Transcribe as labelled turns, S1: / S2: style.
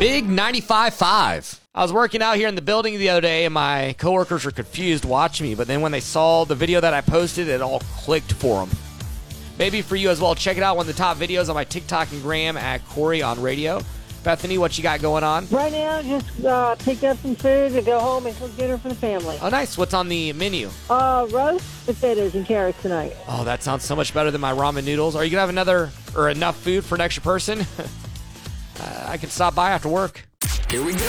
S1: Big 95.5. I was working out here in the building the other day, and my coworkers were confused watching me, but then when they saw the video that I posted, it all clicked for them. Maybe for you as well. Check it out, one of the top videos on my TikTok and Gram at Corey on Radio. Bethany, what you got going on?
S2: Right now, just picked up some food to go home and cook dinner for the family.
S1: Oh, nice. What's on the menu?
S2: Roast potatoes and carrots tonight.
S1: Oh, that sounds so much better than my ramen noodles. Are you going to have enough food for an extra person? I can stop by after work.
S3: Here we go.